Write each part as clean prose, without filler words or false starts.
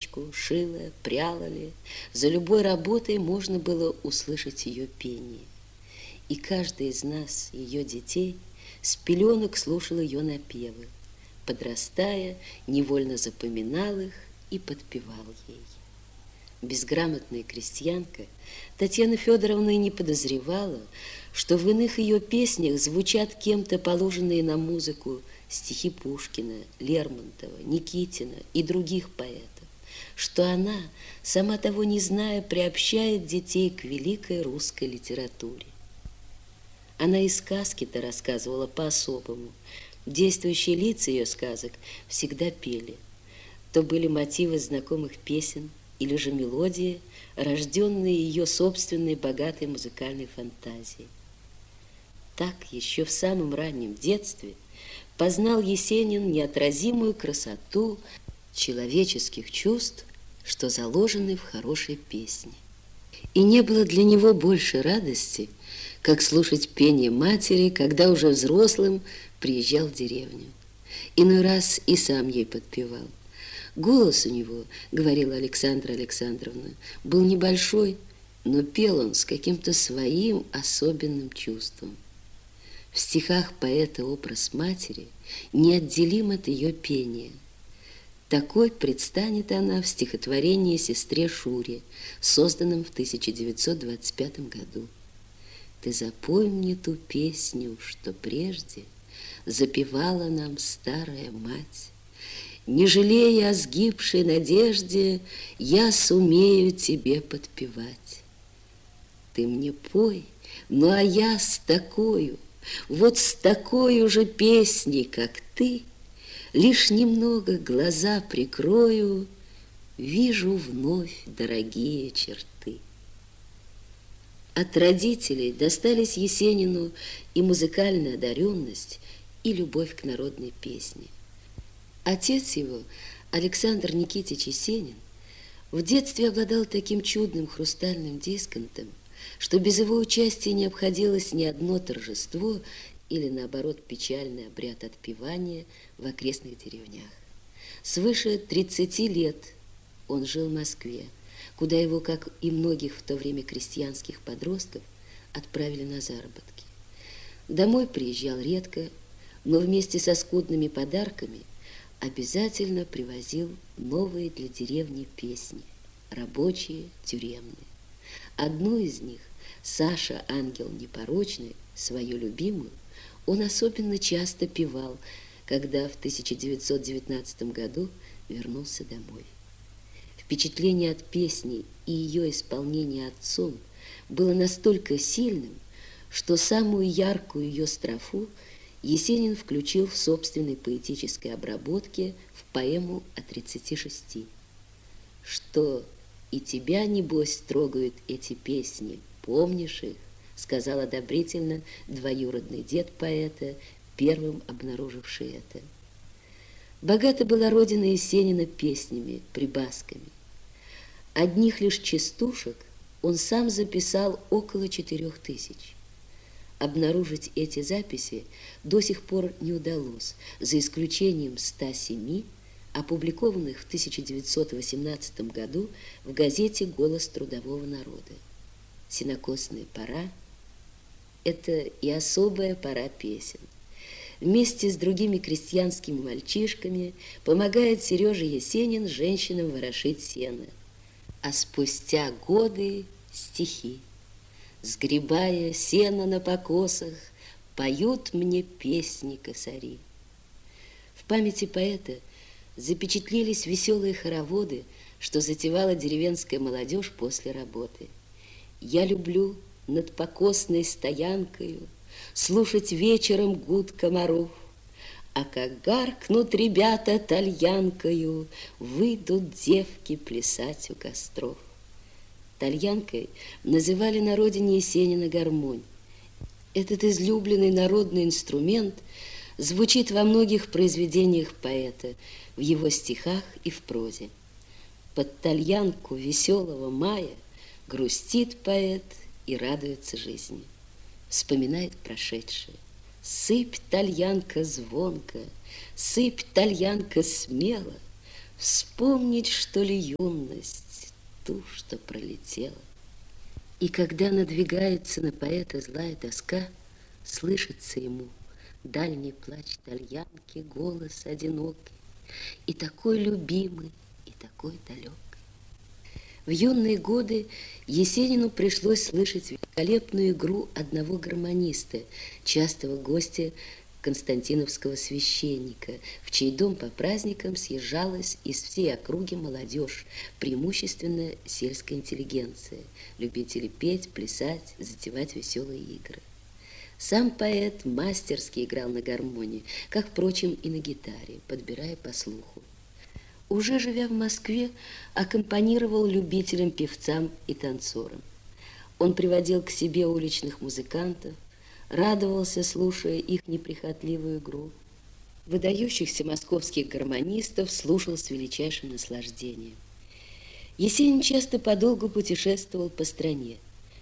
ниточку, шила, пряла ли, за любой работой можно было услышать ее пение. И каждый из нас, ее детей, с пеленок слушал ее напевы, подрастая, невольно запоминал их и подпевал ей. Безграмотная крестьянка, Татьяна Федоровна и не подозревала, что в иных ее песнях звучат кем-то положенные на музыку стихи Пушкина, Лермонтова, Никитина и других поэтов, что она, сама того не зная, приобщает детей к великой русской литературе. Она и сказки-то рассказывала по-особому. Действующие лица ее сказок всегда пели. То были мотивы знакомых песен, или же мелодии, рожденные ее собственной богатой музыкальной фантазией. Так еще в самом раннем детстве познал Есенин неотразимую красоту человеческих чувств, что заложены в хорошей песне. И не было для него больше радости, как слушать пение матери, когда уже взрослым приезжал в деревню. Иной раз и сам ей подпевал. Голос у него, говорила Александра Александровна, был небольшой, но пел он с каким-то своим особенным чувством. В стихах поэта образ матери неотделим от ее пения. Такой предстанет она в стихотворении «Сестре Шуре», созданном в 1925 году. «Ты запой мне ту песню, что прежде запевала нам старая мать. Не жалея о сгибшей надежде, я сумею тебе подпевать. Ты мне пой, ну а я с такою, вот с такой же песней, как ты, лишь немного глаза прикрою, вижу вновь дорогие черты». От родителей достались Есенину и музыкальная одаренность, и любовь к народной песне. Отец его, Александр Никитич Есенин, в детстве обладал таким чудным хрустальным дисконтом, что без его участия не обходилось ни одно торжество или, наоборот, печальный обряд отпевания в окрестных деревнях. Свыше 30 лет он жил в Москве, куда его, как и многих в то время крестьянских подростков, отправили на заработки. Домой приезжал редко, но вместе со скудными подарками обязательно привозил новые для деревни песни, рабочие, тюремные. Одну из них, «Саша, ангел непорочный», свою любимую, он особенно часто певал, когда в 1919 году вернулся домой. Впечатление от песни и ее исполнения отцом было настолько сильным, что самую яркую ее строфу Есенин включил в собственной поэтической обработке в поэму о 36. «Что и тебя, небось, трогают эти песни, помнишь их?» сказал одобрительно двоюродный дед поэта, первым обнаруживший это. Богата была родина Есенина песнями, прибасками. Одних лишь частушек он сам записал около 4000. Обнаружить эти записи до сих пор не удалось, за исключением 107, опубликованных в 1918 году в газете «Голос трудового народа». Сенокосная пора – это и особая пора песен. Вместе с другими крестьянскими мальчишками помогает Сережа Есенин женщинам ворошить сено. А спустя годы стихи. Сгребая сено на покосах, поют мне песни косари. В памяти поэта запечатлелись веселые хороводы, что затевала деревенская молодежь после работы. Я люблю над покосной стоянкою слушать вечером гуд комаров, а как гаркнут ребята тальянкою, выйдут девки плясать у костров. Тальянкой называли на родине Есенина гармонь. Этот излюбленный народный инструмент звучит во многих произведениях поэта, в его стихах и в прозе. Под тальянку веселого мая грустит поэт и радуется жизни. Вспоминает прошедшее. Сыпь, тальянка, звонко, сыпь, тальянка, смело, Вспомнить, что ли, юность, ту, что пролетела. И когда надвигается на поэта злая тоска, слышится ему дальний плач тальянки, голос одинокий, и такой любимый, и такой далекий. В юные годы Есенину пришлось слышать великолепную игру одного гармониста, частого гостя константиновского священника, в чей дом по праздникам съезжалась из всей округи молодежь, преимущественно сельская интеллигенция, любители петь, плясать, затевать веселые игры. Сам поэт мастерски играл на гармонии, как, впрочем, и на гитаре, подбирая по слуху. Уже живя в Москве, аккомпанировал любителям, певцам и танцорам. Он приводил к себе уличных музыкантов, радовался, слушая их неприхотливую игру. Выдающихся московских гармонистов слушал с величайшим наслаждением. Есенин часто подолгу путешествовал по стране.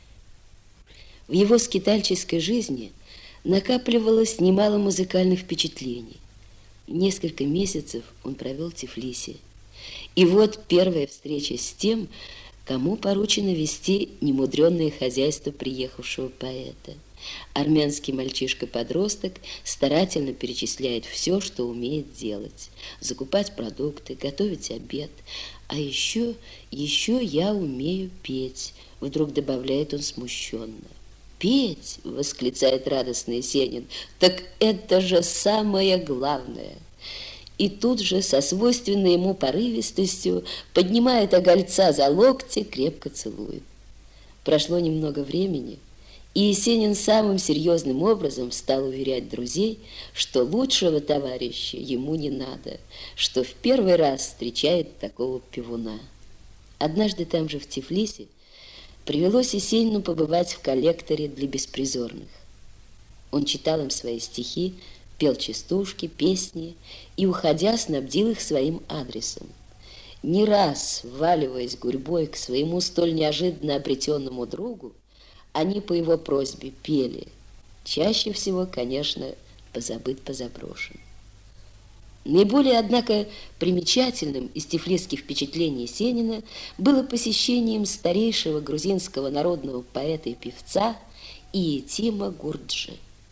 В его скитальческой жизни накапливалось немало музыкальных впечатлений. Несколько месяцев он провел в Тифлисе. И вот первая встреча с тем, кому поручено вести немудренное хозяйство приехавшего поэта. Армянский мальчишка-подросток старательно перечисляет все, что умеет делать. Закупать продукты, готовить обед. А еще я умею петь, вдруг добавляет он смущенно. «Петь!» — восклицает радостно Есенин. «Так это же самое главное!» И тут же со свойственной ему порывистостью поднимает огольца за локти, крепко целует. Прошло немного времени, и Есенин самым серьезным образом стал уверять друзей, что лучшего товарища ему не надо, что в первый раз встречает такого певуна. Однажды там же в Тифлисе привелось Есенину побывать в коллекторе для беспризорных. Он читал им свои стихи, пел частушки, песни и, уходя, снабдил их своим адресом. Не раз, вваливаясь гурьбой к своему столь неожиданно обретенному другу, они по его просьбе пели. Чаще всего, конечно, позабыт, позаброшен. Наиболее, однако, примечательным из тифлисских впечатлений Есенина было посещением старейшего грузинского народного поэта и певца Иетима Гурджи.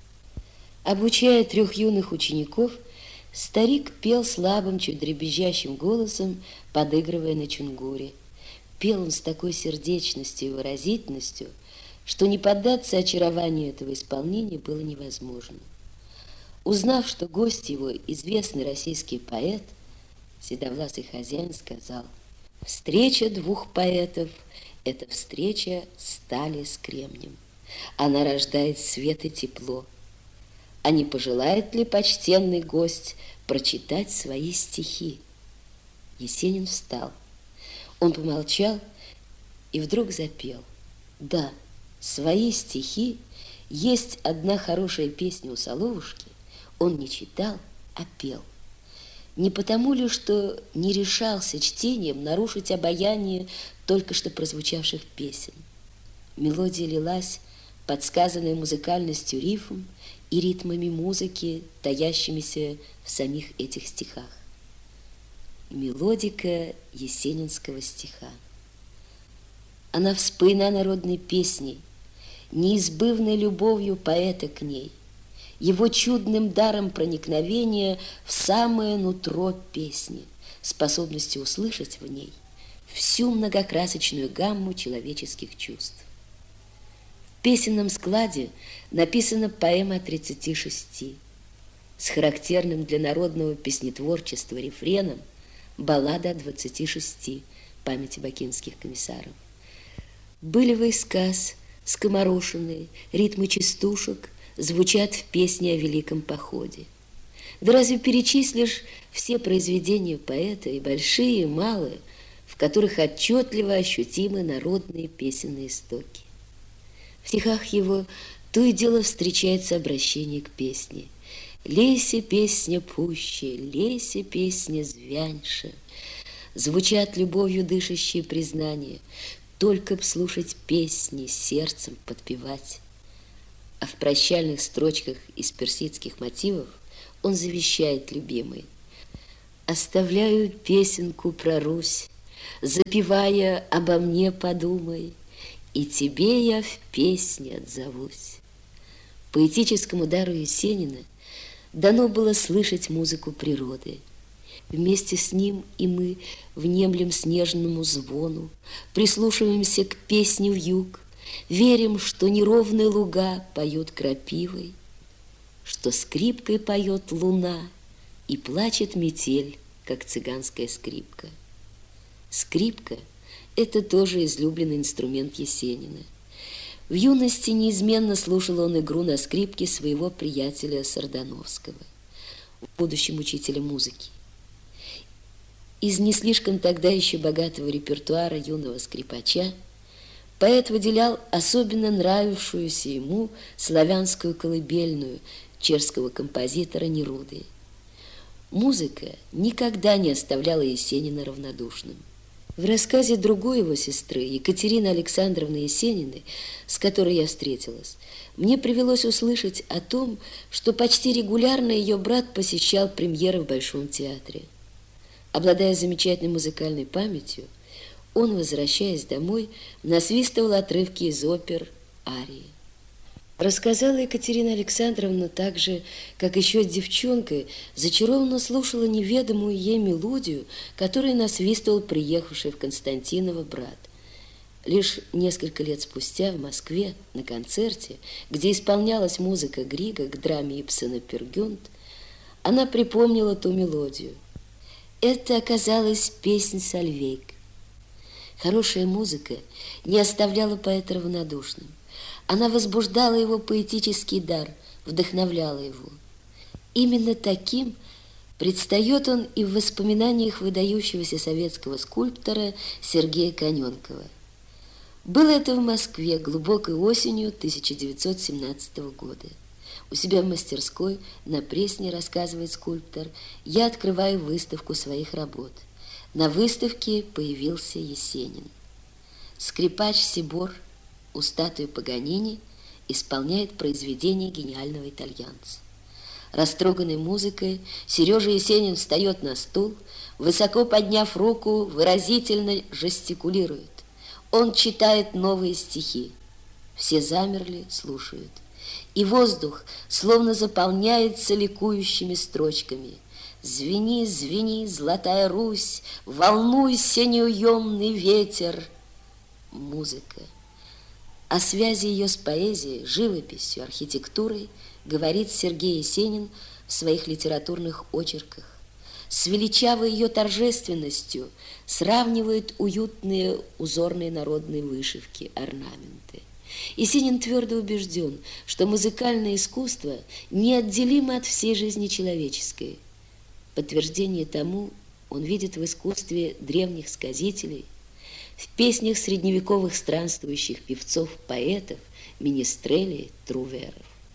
Обучая 3 юных учеников, старик пел слабым, чуть дребезжащим голосом, подыгрывая на чунгуре. Пел он с такой сердечностью и выразительностью, что не поддаться очарованию этого исполнения было невозможно. Узнав, что гость его известный российский поэт, седовласый хозяин сказал: «Встреча 2 поэтов – это встреча стали с кремнем. Она рождает свет и тепло. А не пожелает ли почтенный гость прочитать свои стихи?» Есенин встал. Он помолчал и вдруг запел. Да, свои стихи, есть одна хорошая песня у Соловушки, он не читал, а пел. Не потому ли, что не решался чтением нарушить обаяние только что прозвучавших песен? Мелодия лилась, подсказанная музыкальностью рифм и ритмами музыки, таящимися в самих этих стихах. Мелодика есенинского стиха. Она вспына народной песней, неизбывной любовью поэта к ней, его чудным даром проникновения в самое нутро песни, способностью услышать в ней всю многокрасочную гамму человеческих чувств. В песенном складе написана поэма о 36, с характерным для народного песнетворчества рефреном баллада о 26 памяти бакинских комиссаров. Былевый сказ, скоморошенные ритмы частушек звучат в песне о Великом походе. Да разве перечислишь все произведения поэта, и большие, и малые, в которых отчетливо ощутимы народные песенные истоки? В стихах его то и дело встречается обращение к песне. «Лейся, песня пуще, лейся, песня звяньше». Звучат любовью дышащие признания, только б слушать песни, сердцем подпевать. А в прощальных строчках из персидских мотивов он завещает любимой: Оставляю песенку про Русь, запевая «Обо мне подумай», и тебе я в песне отзовусь. Поэтическому дару Есенина дано было слышать музыку природы. Вместе с ним и мы внемлем снежному звону, прислушиваемся к песне вьюг, верим, что неровные луга поют крапивой, что скрипкой поет луна и плачет метель, как цыганская скрипка. Скрипка – это тоже излюбленный инструмент Есенина. В юности неизменно слушал он игру на скрипке своего приятеля Сардановского, будущего учителя музыки. Из не слишком тогда еще богатого репертуара юного скрипача поэт выделял особенно нравившуюся ему славянскую колыбельную чешского композитора Неруды. Музыка никогда не оставляла Есенина равнодушным. В рассказе другой его сестры, Екатерины Александровны Есениной, с которой я встретилась, мне привелось услышать о том, что почти регулярно ее брат посещал премьеры в Большом театре. Обладая замечательной музыкальной памятью, он, возвращаясь домой, насвистывал отрывки из опер, арии. Рассказала Екатерина Александровна также, как еще девчонкой зачарованно слушала неведомую ей мелодию, которую насвистывал приехавший в Константиново брат. Лишь несколько лет спустя в Москве на концерте, где исполнялась музыка Грига к драме Ибсена «Пер Гюнт», она припомнила ту мелодию. Это оказалась песнь Сальвейк. Хорошая музыка не оставляла поэта равнодушным. Она возбуждала его поэтический дар, вдохновляла его. Именно таким предстает он и в воспоминаниях выдающегося советского скульптора Сергея Коненкова. Было это в Москве глубокой осенью 1917 года. У себя в мастерской на Пресне, рассказывает скульптор, я открываю выставку своих работ. На выставке появился Есенин. Скрипач Сибор у статуи Паганини исполняет произведение гениального итальянца. Растроганный музыкой, Сережа Есенин встает на стул, высоко подняв руку, выразительно жестикулирует. Он читает новые стихи. Все замерли, слушают. И воздух словно заполняется ликующими строчками. «Звени, звени, золотая Русь, волнуйся, неуемный ветер». Музыка. О связи ее с поэзией, живописью, архитектурой говорит Сергей Есенин в своих литературных очерках. С величавой ее торжественностью сравнивает уютные узорные народные вышивки, орнаменты. Есенин твердо убежден, что музыкальное искусство неотделимо от всей жизни человеческой. Подтверждение тому он видит в искусстве древних сказителей, в песнях средневековых странствующих певцов-поэтов, министрелей, труверов.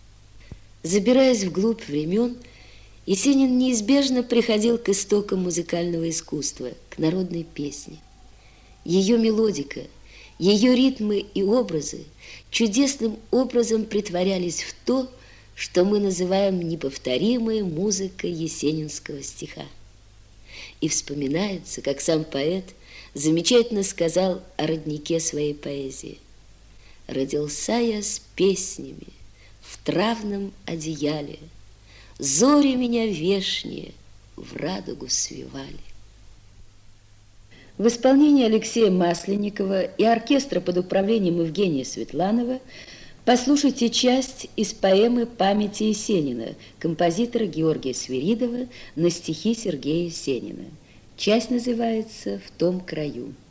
Забираясь вглубь времен, Есенин неизбежно приходил к истокам музыкального искусства, к народной песне. Ее мелодика, ее ритмы и образы чудесным образом притворялись в то, что мы называем неповторимой музыкой есенинского стиха. И вспоминается, как сам поэт замечательно сказал о роднике своей поэзии. «Родился я с песнями в травном одеяле, зори меня вешние в радугу свивали». В исполнении Алексея Масленникова и оркестра под управлением Евгения Светланова послушайте часть из поэмы «Памяти Есенина» композитора Георгия Свиридова на стихи Сергея Есенина. Часть называется «В том краю».